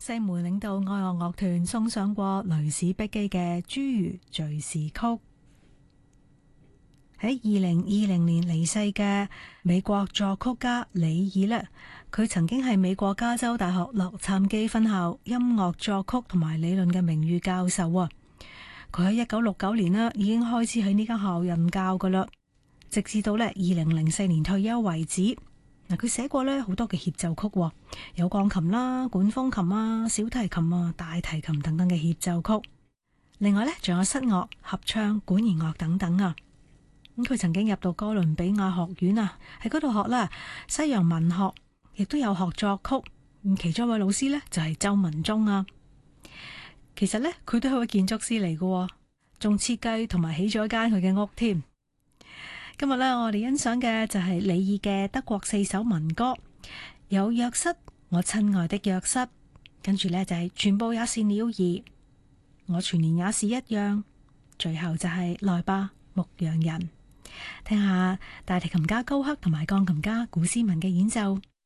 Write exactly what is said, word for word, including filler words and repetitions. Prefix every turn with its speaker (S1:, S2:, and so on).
S1: 西門領導愛樂樂團送上過雷士碧基嘅《侏儒敘事曲》。喺二零二零年離世嘅美國作曲家李爾呢，佢曾經係美國加州大學洛杉磯分校音樂作曲同埋理論嘅名譽教授啊。佢喺一九六九年呢已經開始喺呢間校任教噶啦，直至到呢二零零四年退休為止。嗱，佢寫過呢好多嘅協奏曲，有鋼琴啦、管風琴啊、小提琴啊、大提琴等等嘅協奏曲。另外呢，仲有室樂、合唱、管弦樂等等啊。咁佢曾經入到哥倫比亞學院啊，喺嗰度學啦西洋文學，亦都有學作曲。咁其中一位老師呢，就係周文忠啊。其實呢，佢都係位建築師嚟嘅，仲設計同埋起咗一間佢嘅屋添。今日呢，我哋欣賞嘅就係李爾嘅德國四首民歌，有約瑟，我親愛的約瑟，跟住呢，就係全部也是鳥兒，我全年也是一樣，最後就係來吧牧羊人。聽下大提琴家高克同埋鋼琴家古斯文嘅演奏。